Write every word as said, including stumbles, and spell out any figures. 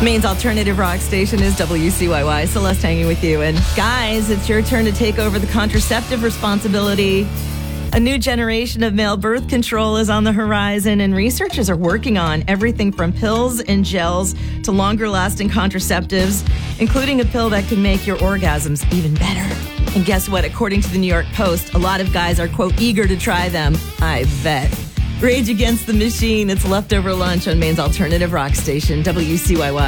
Maine's alternative rock station is W C Y Y. Celeste hanging with you. And guys, it's your turn to take over the contraceptive responsibility. A new generation of male birth control is on the horizon, and researchers are working on everything from pills and gels to longer-lasting contraceptives, including a pill that can make your orgasms even better. And guess what? According to the New York Post, a lot of guys are, quote, eager to try them. I bet. Rage Against the Machine. It's Leftover Lunch on Maine's alternative rock station, W C Y Y.